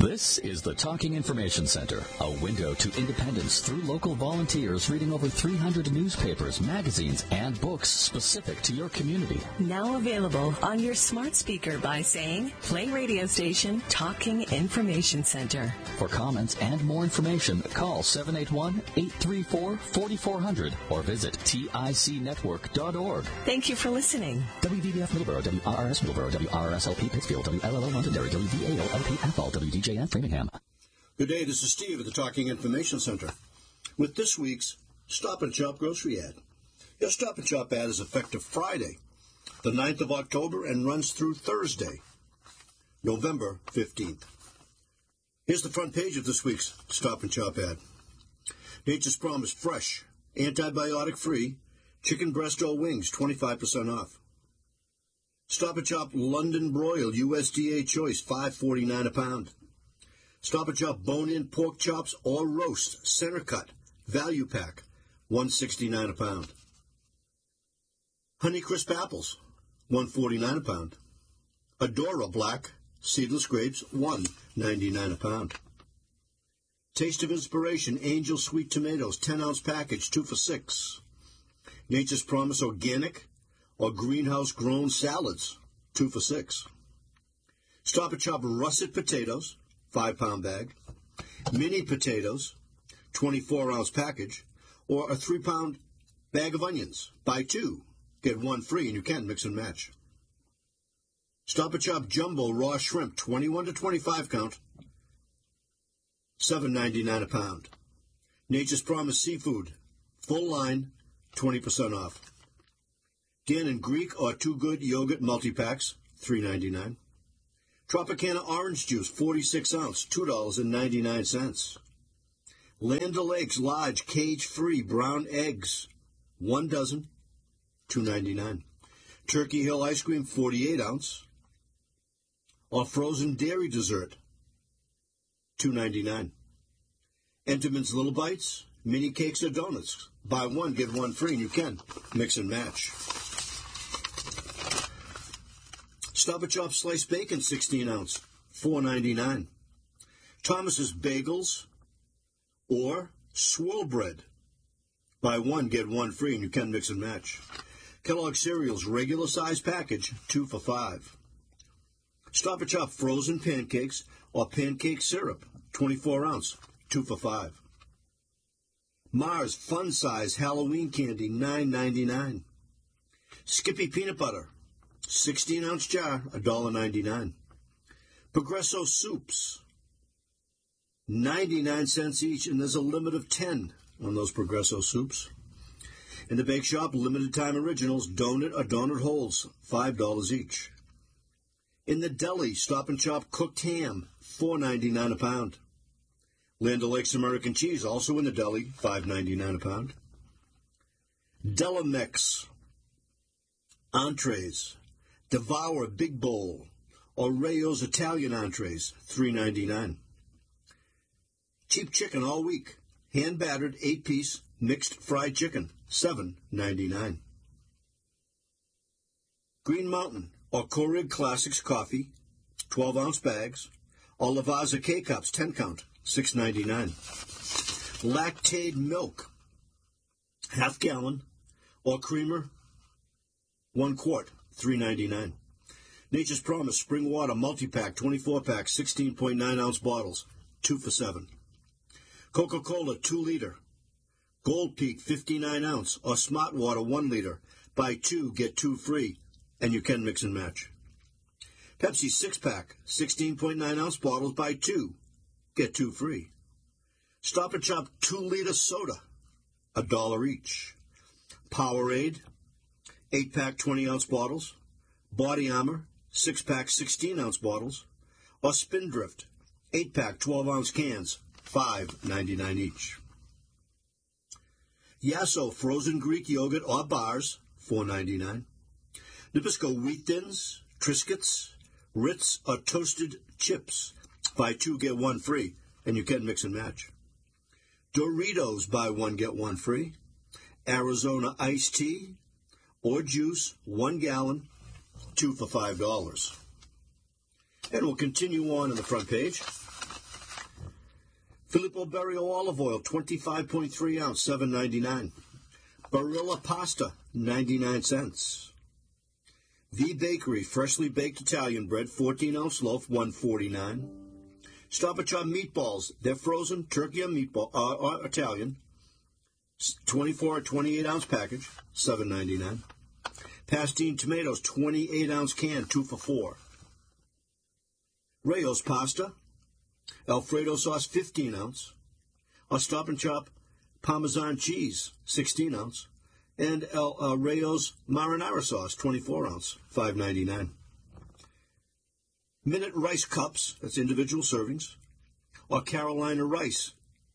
This is the Talking Information Center, a window to independence through local volunteers reading over 300 newspapers, magazines, and books specific to your community. Now available on your smart speaker by saying, play radio station Talking Information Center. For comments and more information, call 781-834-4400 or visit ticnetwork.org. Thank you for listening. WVBF Middleborough, WRRS Middleborough, WRSLP Pittsfield, WLLO Londonderry, WVALLP Athol, WDJN Framingham. Good day, this is Steve at the Talking Information Center with this week's Stop and Shop grocery ad. Your Stop and Shop ad is effective Friday, the 9th of October, and runs through Thursday, November 15th. Here's the front page of this week's Stop and Shop ad. Nature's Promise fresh, antibiotic-free, chicken breast or wings, 25% off. Stop and Shop London broiled USDA choice, $5.49 a pound. Stop and Shop bone-in pork chops or roast, center cut, value pack, $1.69 a pound. Honey Crisp apples, $1.49 a pound. Adora black seedless grapes, $1.99 a pound. Taste of Inspiration Angel Sweet Tomatoes, 10-ounce package, 2 for $6. Nature's Promise organic or greenhouse grown salads, 2 for $6. Stop and Shop russet potatoes, 5-pound bag. Mini potatoes, 24-ounce package, or a 3-pound bag of onions. Buy 2, get 1 free, and you can mix and match. Stop and Shop jumbo raw shrimp, 21 to 25 count, $7.99 a pound. Nature's Promise seafood, full line, 20% off. Dannon Greek or Too Good yogurt multi-packs, $3.99. Tropicana orange juice, 46 ounce, $2.99. Land O'Lakes large cage-free brown eggs, 1 dozen, $2.99. Turkey Hill ice cream, 48 ounce, or frozen dairy dessert, $2.99. Entenmann's Little Bites, mini cakes or donuts. Buy 1, get 1 free, and you can mix and match. Stop and Shop sliced bacon, 16 ounce, $4.99. Thomas's Bagels or swirl bread. Buy 1, get 1 free, and you can mix and match. Kellogg cereals, regular size package, 2 for $5. Stop and Shop frozen pancakes or pancake syrup, 24 ounce, 2 for $5. Mars fun size Halloween candy, $9.99. Skippy peanut butter, 16-ounce jar, $1.99. Progresso soups, 99 cents each, and there's a limit of 10 on those Progresso soups. In the bake shop, limited time originals, donut or donut holes, $5 each. In the deli, Stop and Shop cooked ham, $4.99 a pound. Land O'Lakes American cheese, also in the deli, $5.99 a pound. Delamex entrees, Devour Big Bowl, or Rayo's Italian entrees, $3.99. Cheap chicken all week, hand-battered 8-piece mixed fried chicken, $7.99. Green Mountain or Keurig Classics coffee, 12-ounce bags, or Lavazza K-Cups, 10-count, $6.99. Lactaid milk, half gallon, or creamer, 1 quart, $3.99. Nature's Promise spring water multi-pack, 24-pack, 16.9-ounce bottles, 2 for $7. Coca-Cola 2-liter, Gold Peak 59-ounce, or Smart Water 1 liter. Buy 2, get 2 free, and you can mix and match. Pepsi 6-pack, 16.9-ounce bottles. Buy 2, get 2 free. Stop and Shop 2-liter soda, $1 each. Powerade 8-pack, 20-ounce bottles. Body Armor 6-pack, 16-ounce bottles. Or Spindrift 8-pack, 12-ounce cans, $5.99 each. Yasso frozen Greek yogurt or bars, $4.99. Nabisco wheat thins, Triscuits, Ritz, or toasted chips. Buy 2, get 1 free, and you can mix and match. Doritos, buy 1, get 1 free. Arizona iced tea or juice, 1 gallon, 2 for $5. And we'll continue on the front page. Filippo Berio olive oil, 25.3 ounce, $7.99. Barilla pasta, 99 cents. V Bakery freshly baked Italian bread, 14-ounce loaf, $1.49. Stop and Shop meatballs, they're frozen, turkey and meatball, Italian, 24 or 28-ounce package, $7.99. Pastine tomatoes, 28-ounce can, 2 for $4. Rayo's pasta, Alfredo sauce, 15-ounce. Or Stop and Shop Parmesan cheese, 16-ounce. And Rayo's marinara sauce, 24-ounce, $5.99. Minute rice cups, that's individual servings. Or Carolina rice,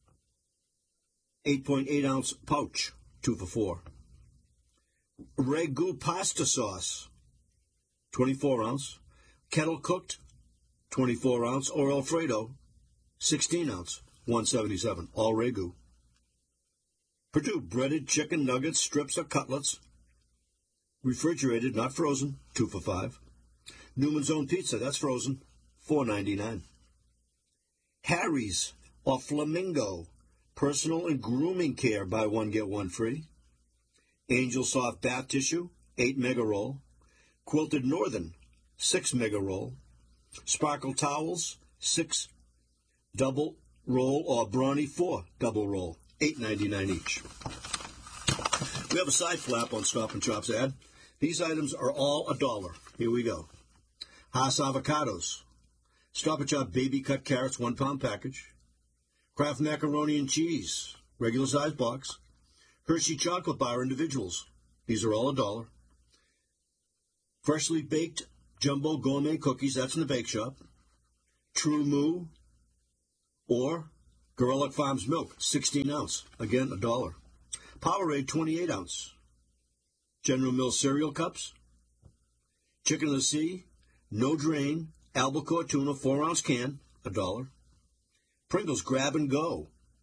8.8-ounce pouch, 2 for $4. Ragu pasta sauce, 24-ounce. Kettle cooked, 24-ounce. Or Alfredo, 16-ounce, $1.77. All Ragu. Perdue breaded chicken nuggets, strips, or cutlets. Refrigerated, not frozen, 2 for $5. Newman's Own Pizza, that's frozen, $4.99. Harry's or Flamingo personal and grooming care, buy one, get one free. Angel Soft bath tissue, 8 mega roll. Quilted Northern, 6 mega roll. Sparkle towels, 6 double roll, or Brawny 4 double roll, $8.99 each. We have a side flap on Stop and Shop's ad. These items are all $1. Here we go. Haas avocados. Stop and Shop baby cut carrots, 1 pound package. Kraft macaroni and cheese, regular size box. Hershey chocolate bar individuals. These are all $1. Freshly baked jumbo gourmet cookies, that's in the bake shop. True Moo or Gorilla Farms milk, 16-ounce, again $1. Powerade, 28-ounce. General Mills cereal cups. Chicken of the Sea, no drain, albacore tuna, 4-ounce can, $1. Pringles Grab and Go.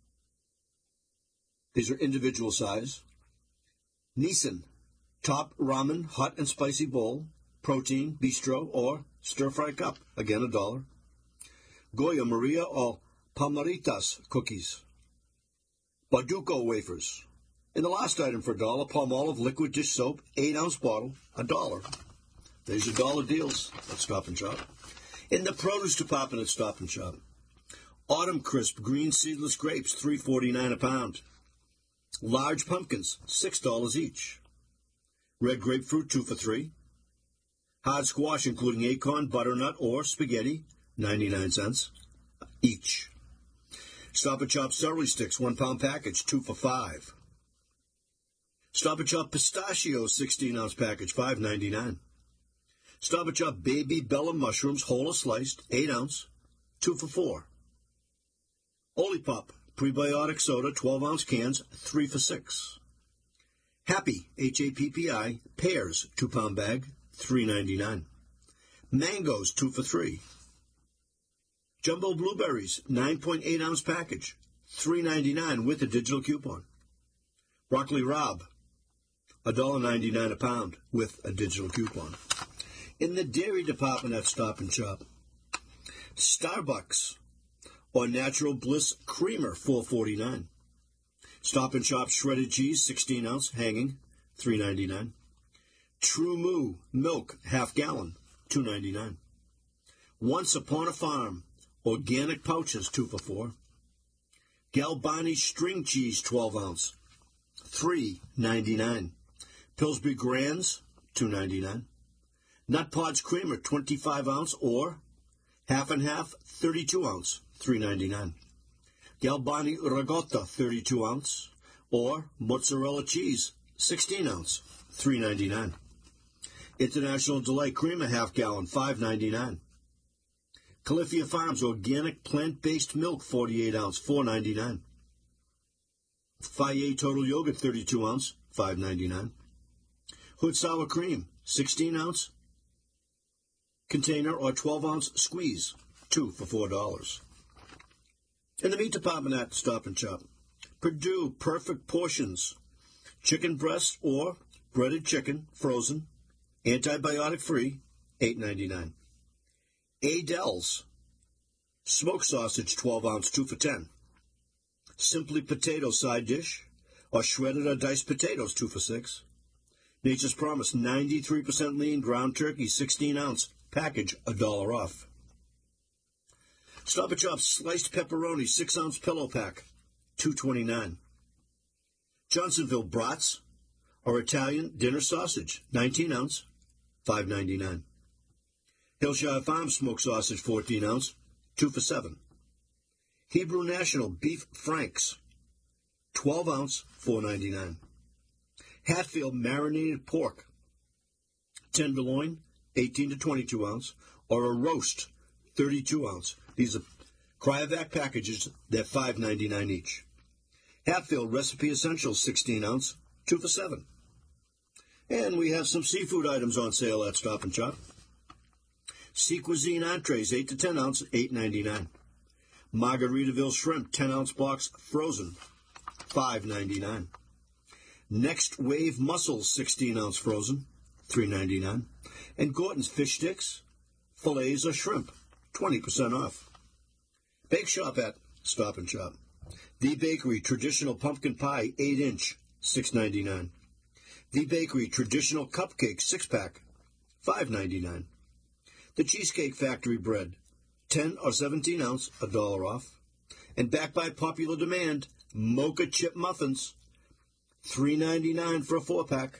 These are individual size. Nissan Top Ramen Hot and Spicy Bowl, Protein, Bistro, or Stir-Fry Cup, again $1. Goya Maria or Palmeritas cookies. Barduco wafers. And the last item for $1, Palmolive liquid dish soap, 8-ounce bottle, $1. There's your dollar deals at Stop and Shop. In the produce department at Stop and Shop, Autumn Crisp green seedless grapes, $3.49 a pound. Large pumpkins, $6 each. Red grapefruit, 2 for $3. Hard squash, including acorn, butternut, or spaghetti, 99 cents each. Stop and Shop celery sticks, 1 pound package, 2 for $5. Stop and Shop pistachios, 16-ounce package, $5.99. Stop and Shop baby Bella mushrooms, whole or sliced, 8-ounce, 2 for $4. Olipop prebiotic soda, 12-ounce cans, 3 for $6. Happy, H-A-P-P-I, pears, 2-pound bag, $3.99. Mangoes, 2 for $3. Jumbo blueberries, 9.8-ounce package, $3.99 with a digital coupon. Broccoli Rob, $1.99 a pound with a digital coupon. In the dairy department at Stop and Shop, Starbucks or Natural Bliss Creamer, $4.49. Stop and Shop shredded cheese, 16-ounce, hanging, $3.99. True Moo milk, half gallon, $2.99. Once Upon a Farm organic pouches, 2 for $4. Galbani string cheese, 12-ounce, $3.99. Pillsbury Grands, $2.99. Nut Pods Creamer, 25-ounce or half and half, 32-ounce, $3.99. Galbani Ricotta, 32-ounce or mozzarella cheese, 16-ounce, $3.99. International Delight Creamer, half gallon, $5.99. Califia Farms organic plant-based milk, 48-ounce, $4.99. Fage Total Yogurt, 32-ounce, $5.99. Hood Sour Cream, 16-ounce container or 12-ounce squeeze, 2 for $4. In the meat department at Stop and Shop, Perdue Perfect Portions, chicken breast or breaded chicken, frozen, antibiotic-free, $8.99. Adele's smoked sausage, 12-ounce, 2 for $10. Simply Potato side dish, or shredded or diced potatoes, 2 for $6. Nature's Promise 93% lean ground turkey, 16-ounce package, $1 off. Stop and Shop sliced pepperoni, 6-ounce pillow pack, $2.29. Johnsonville brats or Italian dinner sausage, 19-ounce, $5.99. Hillshire Farm smoked sausage, 14-ounce, 2 for $7. Hebrew National beef franks, 12-ounce, $4.99. Hatfield marinated pork, tenderloin, 18 to 22-ounce, or a roast, 32-ounce. These are Cryovac packages. They're $5.99 each. Hatfield Recipe Essentials, 16-ounce, 2 for $7. And we have some seafood items on sale at Stop and Shop. Sea Cuisine entrees, 8 to 10-ounce, $8.99. Margaritaville shrimp, 10-ounce box, frozen, $5.99. Next Wave mussels, 16-ounce frozen, $3.99. And Gorton's fish sticks, fillets, or shrimp, 20% off. Bake Shop at Stop and Shop. The Bakery Traditional Pumpkin Pie, 8-inch, $6.99. The Bakery Traditional Cupcake 6-pack, $5.99. The Cheesecake Factory Bread, 10 or 17-ounce, $1 off. And back by popular demand, Mocha Chip Muffins, $3.99 for a 4-pack.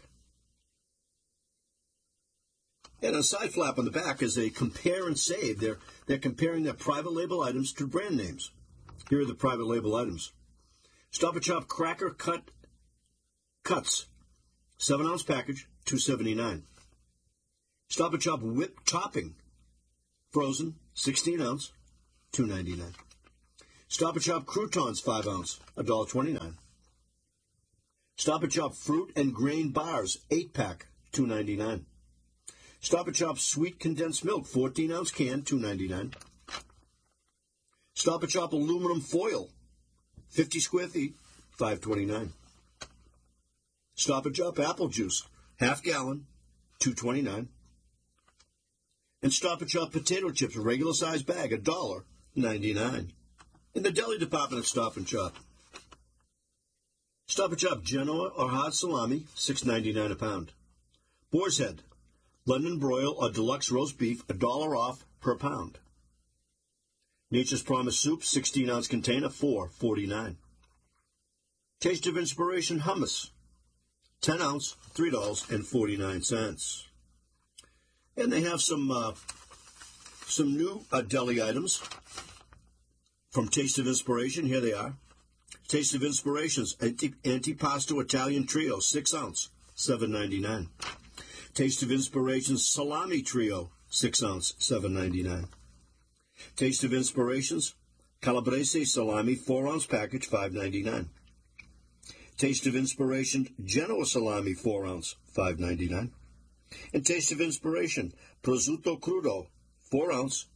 And a side flap on the back is a compare and save. They're comparing their private label items to brand names. Here are the private label items. Stop and Shop Cracker Cuts, 7-ounce package, $2.79. Stop and Shop Whipped Topping, frozen, 16-ounce, $2.99. Stop and Shop Croutons, 5-ounce, $1.29. Stop and Shop Fruit and Grain Bars, 8-pack, $2.99. Stop and Shop Sweet Condensed Milk, 14-ounce can, $2.99. Stop and Shop Aluminum Foil, 50 square feet, $5.29. Stop and Shop Apple Juice, half gallon, $2.29. And Stop and Shop Potato Chips, regular size bag, $1.99. In the deli department at Stop and Shop. Stop and Shop Genoa or hard salami, $6.99 a pound. Boar's Head, London broil or deluxe roast beef, $1 off per pound. Nature's Promise soup, 16-ounce container, $4.49. Taste of Inspiration hummus, 10-ounce, $3.49. And they have some new deli items from Taste of Inspiration. Here they are. Taste of Inspiration's Antipasto Italian Trio, 6-ounce, $7.99. Taste of Inspiration's Salami Trio, 6-ounce, $7.99. Taste of Inspiration's Calabrese Salami, 4-ounce package, $5.99. Taste of Inspiration Genoa Salami, 4-ounce, $5.99. And Taste of Inspiration Prosciutto Crudo, 4-ounce,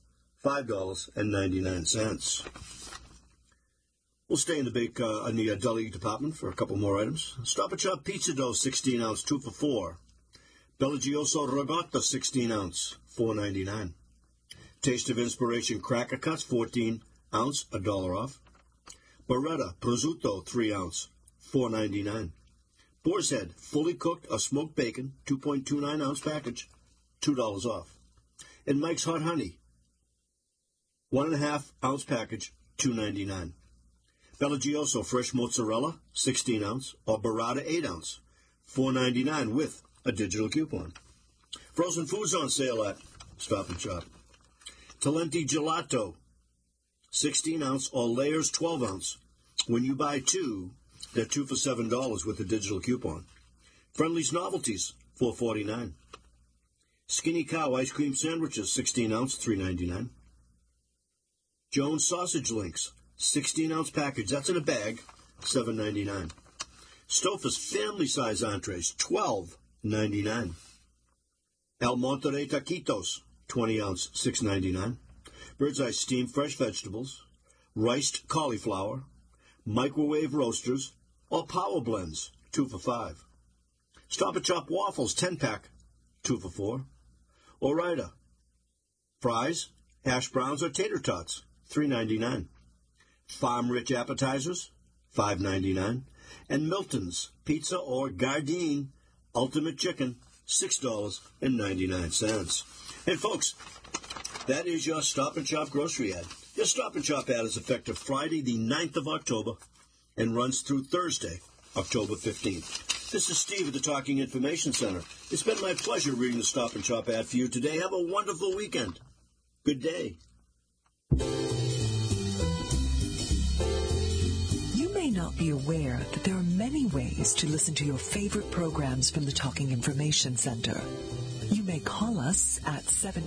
$5.99. We'll stay in the deli department for a couple more items. Stop and Shop Pizza Dough, 16-ounce, 2 for $4. Bellagioso Ricotta, 16-ounce, $4.99. Taste of Inspiration Cracker Cuts, 14-ounce, $1 off. Beretta Prosciutto, 3-ounce, $4.99. Boar's Head Fully Cooked or Smoked Bacon, 2.29-ounce package, $2 off. And Mike's Hot Honey, 1.5-ounce package, $2.99. Bellagioso Fresh Mozzarella, 16-ounce, or Burrata 8-ounce, $4.99 with a digital coupon. Frozen foods on sale at Stop and Shop. Talenti Gelato, 16-ounce, or Layers 12-ounce. When you buy two, they're 2 for $7 with a digital coupon. Friendly's Novelties, $4.49. Skinny Cow Ice Cream Sandwiches, 16-ounce, $3.99. Jones Sausage Links, 16-ounce package. That's in a bag, $7.99. Stouffer's Family Size Entrees, $12.99. El Monterey Taquitos, 20-ounce, $6.99. Bird's Eye Steamed Fresh Vegetables, Riced Cauliflower, Microwave Roasters, or Power Blends, 2 for $5. Stop and Shop Waffles, 10-pack, 2 for $4. Ore-Ida Fries, Hash Browns, or Tater Tots, $3.99. Farm Rich Appetizers, $5.99. And Milton's Pizza or Gardein Ultimate Chicken, $6.99. And folks, that is your Stop and Shop grocery ad. Your Stop and Shop ad is effective Friday, the 9th of October, and runs through Thursday, October 15th. This is Steve at the Talking Information Center. It's been my pleasure reading the Stop and Shop ad for you today. Have a wonderful weekend. Good day. You may not be aware that there are many ways to listen to your favorite programs from the Talking Information Center. You may call us at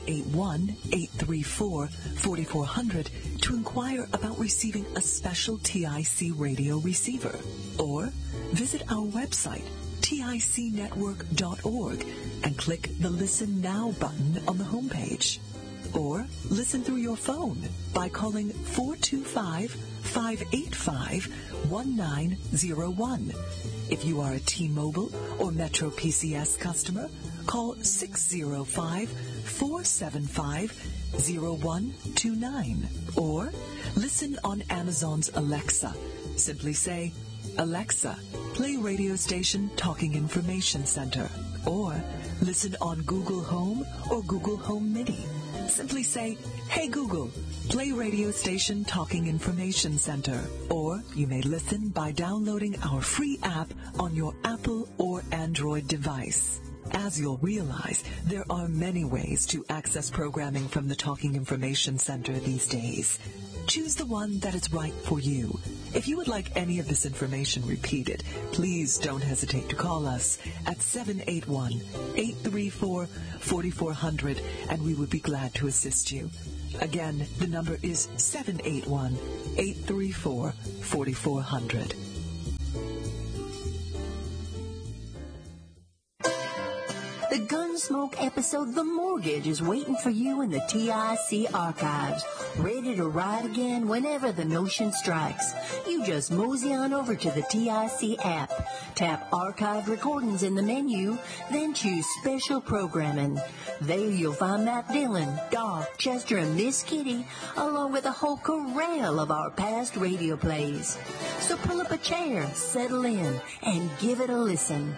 781-834-4400 to inquire about receiving a special TIC radio receiver, or visit our website, ticnetwork.org, and click the Listen Now button on the homepage. Or listen through your phone by calling 425-585-1901. If you are a T-Mobile or Metro PCS customer, call 605-475-0129. Or listen on Amazon's Alexa. Simply say, Alexa, play radio station Talking Information Center. Or listen on Google Home or Google Home Mini. Simply say, Hey Google, play radio station Talking Information Center. Or you may listen by downloading our free app on your Apple or Android device. As you'll realize, there are many ways to access programming from the Talking Information Center these days. Choose the one that is right for you. If you would like any of this information repeated, please don't hesitate to call us at 781-834-4400, and we would be glad to assist you. Again, the number is 781-834-4400. The Gunsmoke episode The Mortgage is waiting for you in the TIC archives, ready to ride again whenever the notion strikes. You just mosey on over to the TIC app, tap Archived Recordings in the menu, then choose Special Programming. There you'll find Matt Dillon, Doc, Chester, and Miss Kitty, along with a whole corral of our past radio plays. So pull up a chair, settle in, and give it a listen.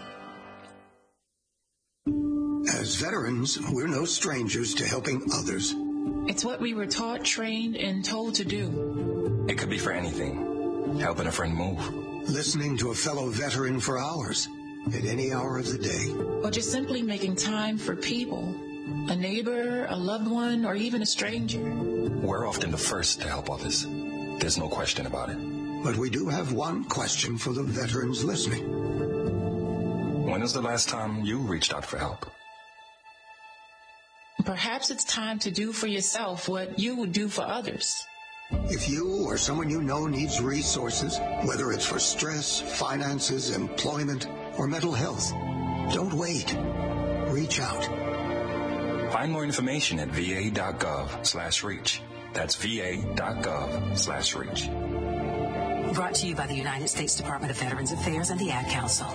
As veterans, we're no strangers to helping others. It's what we were taught, trained, and told to do. It could be for anything. Helping a friend move. Listening to a fellow veteran for hours, at any hour of the day. Or just simply making time for people. A neighbor, a loved one, or even a stranger. We're often the first to help others. There's no question about it. But we do have one question for the veterans listening. When was the last time you reached out for help? Perhaps it's time to do for yourself what you would do for others. If you or someone you know needs resources, whether it's for stress, finances, employment, or mental health, don't wait. Reach out. Find more information at va.gov/reach. That's va.gov/reach. Brought to you by the United States Department of Veterans Affairs and the Ad Council.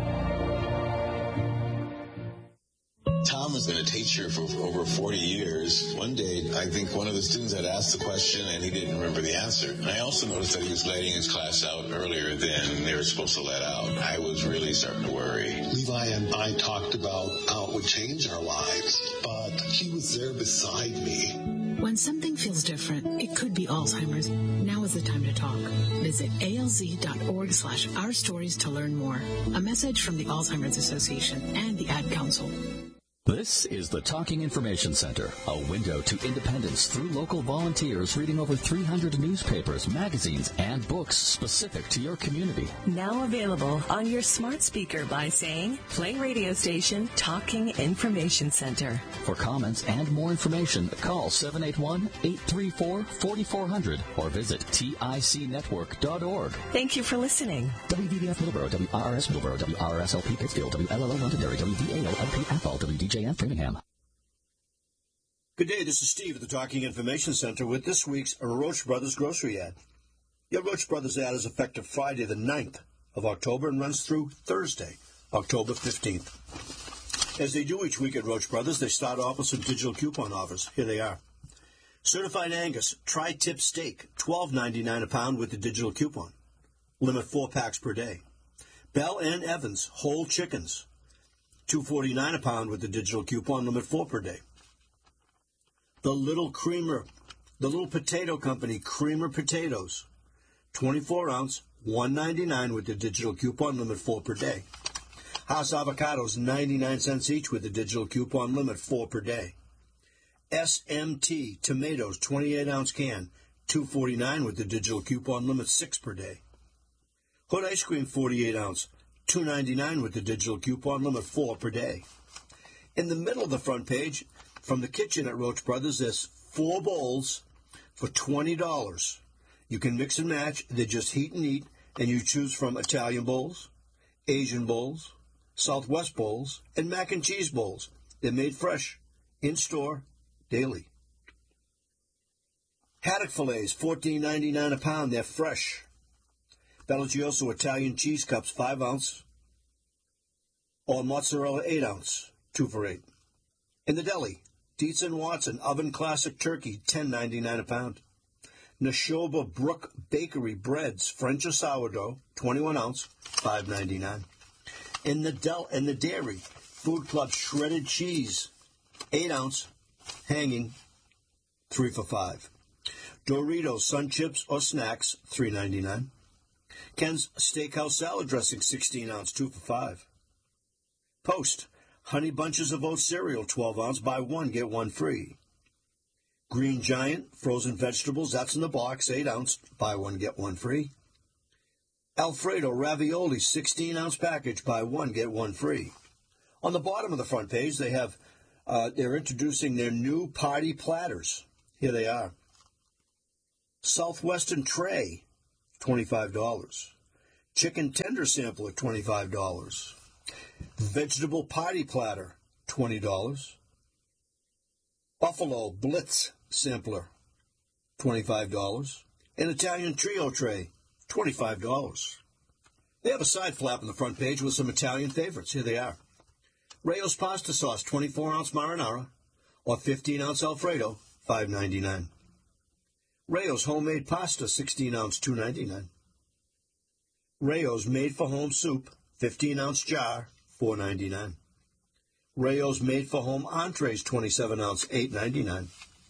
Tom has been a teacher for over 40 years. One day, I think one of the students had asked the question and he didn't remember the answer. I also noticed that he was letting his class out earlier than they were supposed to let out. I was really starting to worry. Levi and I talked about how it would change our lives, but he was there beside me. When something feels different, it could be Alzheimer's. Now is the time to talk. Visit alz.org/ourstories to learn more. A message from the Alzheimer's Association and the Ad Council. This is the Talking Information Center, a window to independence through local volunteers reading over 300 newspapers, magazines, and books specific to your community. Now available on your smart speaker by saying, play radio station Talking Information Center. For comments and more information, call 781-834-4400 or visit ticnetwork.org. Thank you for listening. WVBF Middleborough, WRRS Middleborough, WRSLP Pittsfield, WLLO Londonderry, WVALP Athol, WDJM Framingham. Good day, this is Steve at the Talking Information Center with this week's Roach Brothers grocery ad. Your Roach Brothers ad is effective Friday the 9th of October and runs through Thursday, October 15th. As they do each week at Roach Brothers, they start off with some digital coupon offers. Here they are. Certified Angus Tri-Tip Steak, $12.99 a pound with the digital coupon. limit 4 packs per day. Bell and Evans whole chickens, $2.49 a pound with the digital coupon, limit 4 per day. The Little Potato Company Creamer Potatoes, 24 ounce, $1.99 with the digital coupon, limit 4 per day. Hass avocados, 99 cents each with the digital coupon, limit 4 per day. SMT tomatoes, 28 ounce can, $2.49 with the digital coupon, limit 6 per day. Hood ice cream, 48 ounce, $2.99 with the digital coupon, limit 4 per day. In the middle of the front page, from the kitchen at Roach Brothers, there's 4 bowls for $20. You can mix and match. They're just heat and eat, and you choose from Italian bowls, Asian bowls, Southwest bowls, and mac and cheese bowls. They're made fresh, in-store, daily. Haddock fillets, $14.99 a pound. They're fresh. Bellagioso Italian cheese cups, 5 ounce, or mozzarella 8 ounce, 2 for $8. In the deli, Dietz & Watson Oven Classic Turkey, $10.99 a pound. Nashoba Brook Bakery Breads, French or sourdough, 21 ounce, $5.99. In the dairy, Food Club Shredded Cheese, 8 ounce, hanging, 3 for $5. Doritos Sun Chips or Snacks, $3.99. Ken's Steakhouse Salad Dressing, 16 ounce, 2 for $5. Post Honey Bunches of Oats Cereal, 12 ounce, buy 1, get 1 free. Green Giant Frozen Vegetables, that's in the box, 8 ounce, buy 1, get 1 free. Alfredo Ravioli, 16 ounce package, buy 1, get 1 free. On the bottom of the front page, they have, they're introducing their new party platters. Here they are. Southwestern Tray, $25. Chicken Tender Sampler, $25. Vegetable Party Platter, $20. Buffalo Blitz Sampler, $25. An Italian Trio Tray, $25. They have a side flap on the front page with some Italian favorites. Here they are. Rayo's Pasta Sauce, 24 ounce marinara, or 15 ounce Alfredo, $5.99. Rayo's Homemade Pasta, 16 ounce, $2.99. Rayo's Made for Home Soup, 15 ounce jar, $4.99. Rayo's Made for Home Entrees, 27 ounce, $8.99.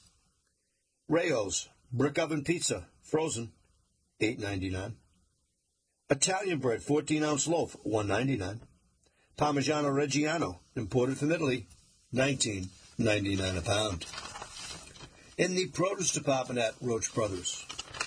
Rayo's Brick Oven Pizza, frozen, $8.99. Italian Bread, 14 ounce loaf, $1.99. Parmigiano Reggiano, imported from Italy, $19.99 a pound. In the produce department at Roach Brothers,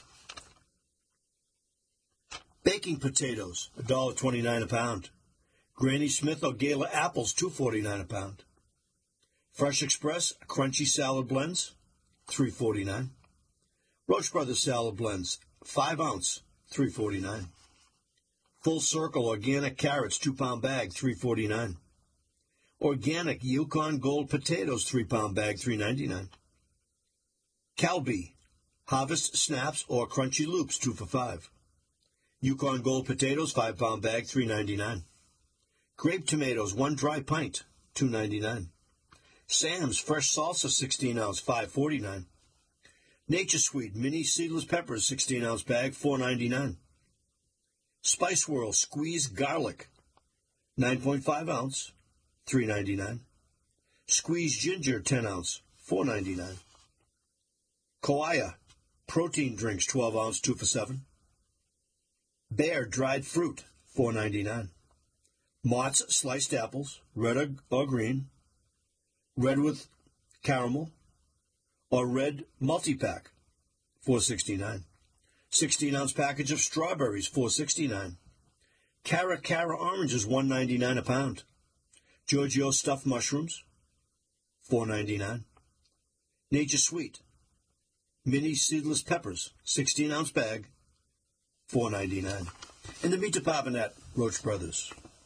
baking potatoes, $1.29 a pound. Granny Smith or Gala apples, $2.49 a pound. Fresh Express crunchy salad blends, $3.49. Roach Brothers salad blends, 5 ounce, $3.49. Full Circle organic carrots, 2-pound bag, $3.49. Organic Yukon Gold potatoes, 3-pound bag, $3.99. Calbee Harvest Snaps or Crunchy Loops, 2 for $5. Yukon Gold potatoes, 5-pound bag, $3.99. Grape tomatoes, 1 dry pint, $2.99. Sam's fresh salsa, 16 ounce, $5.49. Nature Sweet mini seedless peppers, 16 ounce bag, $4.99. Spice World squeezed garlic, 9.5 ounce, $3.99. Squeezed ginger, 10 ounce, $4.99. Koaya protein drinks, 12 ounce, 2 for $7. Bear dried fruit, $4.99. Mott's sliced apples, red or green, red with caramel, or red multi-pack, $4.69. 16 ounce package of strawberries, $4.69. Cara oranges, $1.99 a pound. Giorgio stuffed mushrooms, $4.99. Nature Sweet mini seedless peppers, 16 ounce bag, $4.99. In the meat department at Roach Brothers,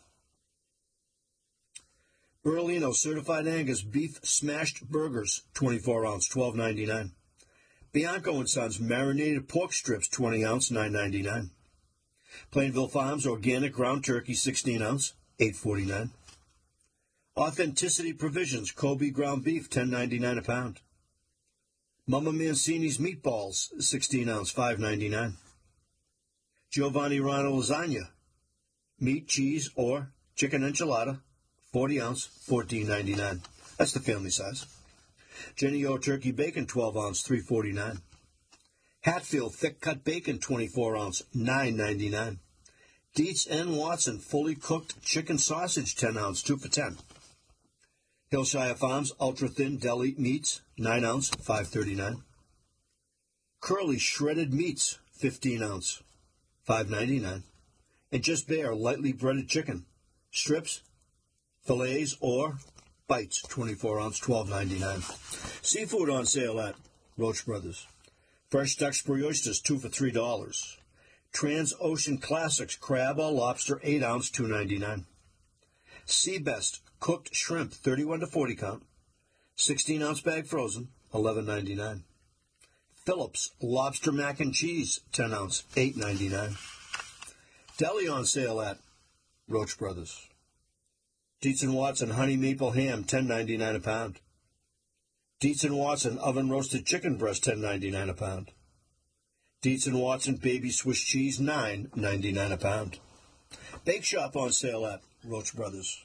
Berlino Certified Angus Beef Smashed Burgers, 24 ounce, $12.99. Bianco & Sons Marinated Pork Strips, 20 ounce, $9.99. Plainville Farms Organic Ground Turkey, 16 ounce, $8.49. Authenticity Provisions Kobe Ground Beef, $10.99 a pound. Mama Mancini's Meatballs, 16 ounce, $5.99. Giovanni Rano lasagna, meat, cheese, or chicken enchilada, 40 ounce, $14.99. That's the family size. Jenny O turkey bacon, 12 ounce, $3.49. Hatfield thick cut bacon, 24 ounce, $9.99. Dietz and Watson fully cooked chicken sausage, 10 ounce, 2 for $10. Hillshire Farms ultra thin deli meats, 9 ounce, $5.39. Curly shredded meats, 15 ounce, $5.99. And Just Bare lightly breaded chicken, strips, fillets, or bites, 24 ounce, $12.99. Seafood on sale at Roach Brothers. Fresh Duxbury oysters, 2 for $3. Trans-Ocean Classics crab or lobster, 8 ounce, $2.99. Seabest cooked shrimp, 31 to 40 count, 16 ounce bag frozen, $11.99. Phillips lobster mac and cheese, 10 ounce, $8.99. Deli on sale at Roach Brothers. Dietz and Watson honey maple ham, $10.99 a pound. Dietz and Watson oven roasted chicken breast, $10.99 a pound. Dietz and Watson baby Swiss cheese, $9.99 a pound. Bake Shop on sale at Roach Brothers.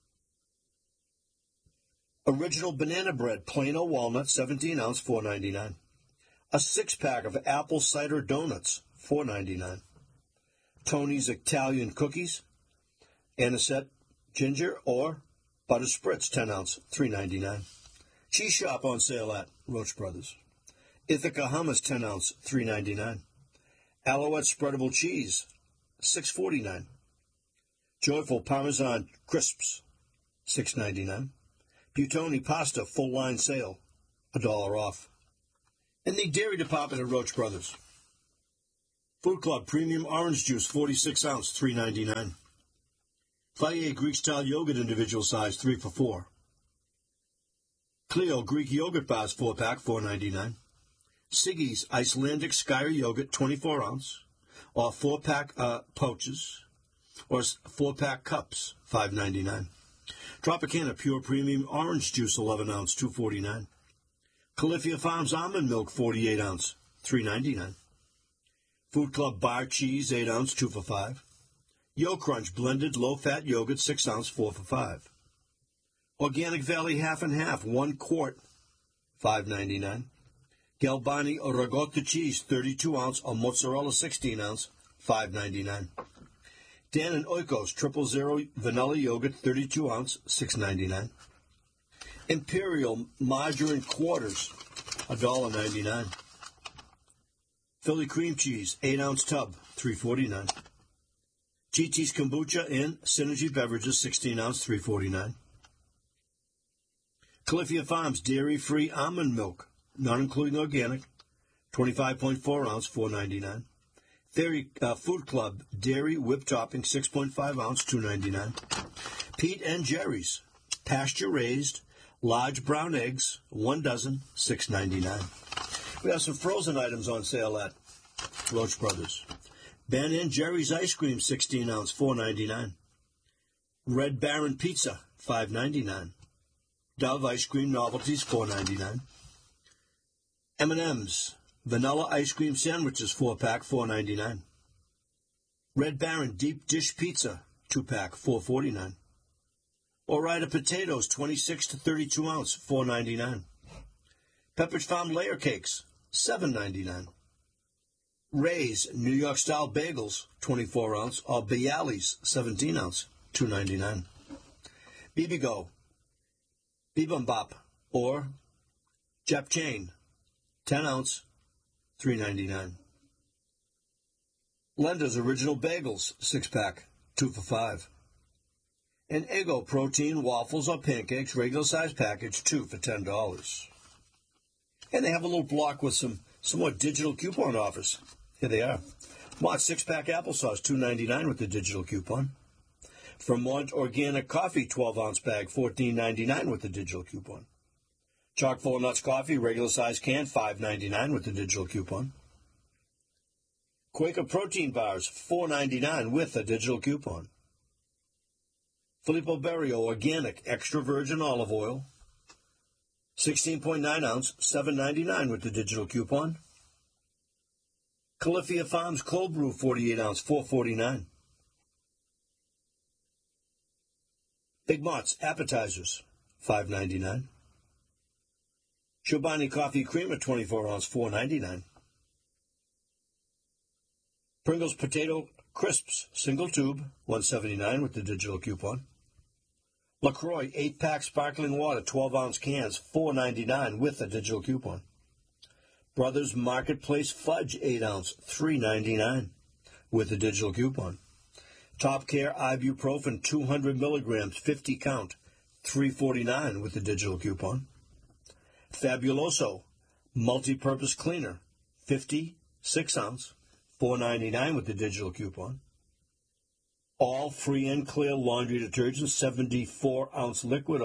Original banana bread, plain or walnut, 17 ounce, $4.99. A 6-pack of apple cider donuts, $4.99. Tony's Italian cookies, anisette ginger or butter spritz, 10 ounce, $3.99. Cheese Shop on sale at Roach Brothers. Ithaca hummus, 10 ounce, $3.99. Alouette spreadable cheese, $6.49. Joyful Parmesan crisps, $6.99. Buitoni pasta full line sale, $1 off. In the dairy department at Roach Brothers. Food Club premium orange juice, 46 ounce, $3.99. Fayet Greek style yogurt individual size, 3 for $4. Clio Greek yogurt bars, 4-pack, $4.99. Siggy's Icelandic Skyer yogurt, 24 ounce, or 4-pack pouches, or 4-pack cups, $5.99. Tropicana pure premium orange juice, 11 ounce, $2.49. Califia Farms almond milk, 48 ounce, $3.99. Food Club bar cheese, 8 ounce, 2 for $5. Yo Crunch blended low-fat yogurt, 6 ounce, 4 for $5. Organic Valley half and half, 1 quart, $5.99. Galbani Ricotta cheese, 32 ounce, or mozzarella, 16 ounce, $5.99. Dan and Oikos 000 vanilla yogurt, 32 ounce, $6.99. Imperial margarine quarters, $1.99. Philly cream cheese, 8 ounce tub, $3.49. GT's kombucha and Synergy beverages, 16 ounce, $3.49. Califia Farms dairy-free almond milk, not including organic, 25.4 ounce, $4.99. Theory Food Club dairy whip topping, 6.5 ounce, $2.99. Pete and Jerry's pasture raised large brown eggs, 1 dozen, $6.99. We have some frozen items on sale at Roach Brothers. Ben and Jerry's ice cream, 16 ounce, $4.99. Red Baron pizza, $5.99. Dove ice cream novelties, $4.99. M&M's vanilla ice cream sandwiches, 4-pack, $4.99. Red Baron deep dish pizza, 2-pack, $4.49. Ore-Ida potatoes, 26 to 32 ounce, $4.99. Pepperidge Farm layer cakes, $7.99. Ray's New York style bagels, 24 ounce, or Bialys, 17 ounce, $2.99. Bibigo, Bibimbap, or Jap Chain, 10 ounce, $3.99. Lender's Original Bagels, 6-pack, 2 for $5. And Eggo Protein Waffles or Pancakes, regular size package, 2 for $10. And they have a little block with some more digital coupon offers. Here they are. Mott 6-pack applesauce, $2.99 with the digital coupon. Vermont Organic Coffee, 12-ounce bag, $14.99 with the digital coupon. Chock full of nuts coffee, regular size can, $5.99 with the digital coupon. Quaker protein bars, $4.99 with a digital coupon. Filippo Berio Organic Extra Virgin Olive Oil, 16.9 ounce, $7.99 with the digital coupon. Califia Farms Cold Brew 48 ounce, $4.49. Big Mott's Appetizers, $5.99. Chobani Coffee Creamer 24 ounce, $4.99. Pringles Potato Crisps, single tube, $1.79 with the digital coupon. LaCroix 8-pack sparkling water, 12-ounce cans, $4.99 with a digital coupon. Brothers Marketplace Fudge 8 ounce, $3.99 with a digital coupon. Top Care Ibuprofen 200 milligrams, 50 count, $3.49 with the digital coupon. Fabuloso Multi-Purpose Cleaner, 50, 6 ounce, $4.99 with the digital coupon. All Free and Clear laundry detergent, 74-ounce liquid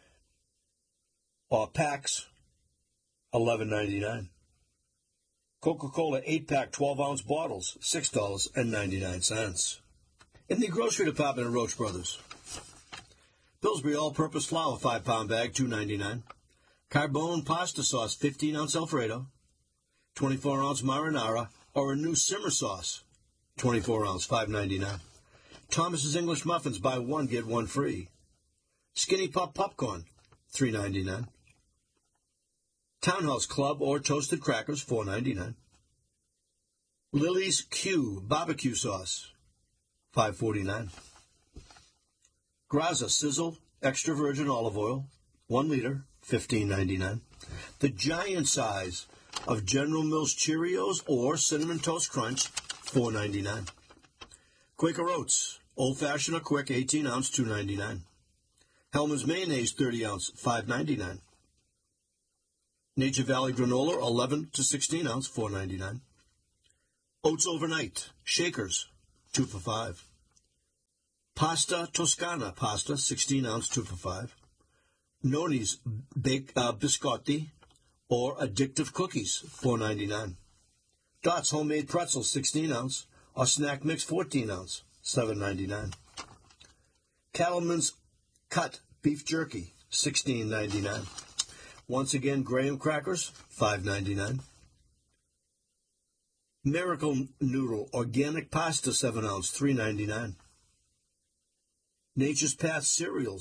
or packs, $11.99. Coca-Cola 8-pack 12-ounce bottles, $6.99. In the grocery department at Roach Brothers, Pillsbury all-purpose flour 5-pound bag, $2.99. Carbone pasta sauce 15-ounce Alfredo, 24-ounce marinara, or a new simmer sauce, 24-ounce, $5.99. Thomas's English muffins, buy one get one free. Skinny Pup popcorn, $3.99. Townhouse Club or toasted crackers, $4.99. Lily's Q barbecue sauce, $5.49. Graza Sizzle extra virgin olive oil, 1 liter, $15.99. The giant size of General Mills Cheerios or Cinnamon Toast Crunch, $4.99. Quaker Oats, old-fashioned or quick, 18-ounce, $2.99. Hellman's Mayonnaise, 30-ounce, $5.99. Nature Valley Granola, 11 to 16-ounce, $4.99. Oats Overnight, Shakers, 2 for $5. Pasta Toscana pasta, 16-ounce, 2 for $5. Noni's Biscotti or Addictive Cookies, $4.99. Dots Homemade Pretzels, 16-ounce, or Snack Mix, 14-ounce, $7.99. Cattleman's Cut Beef Jerky, $16.99. Once again, Graham Crackers, $5.99. Miracle Noodle Organic Pasta, 7-ounce, $3.99. Nature's Path Cereals,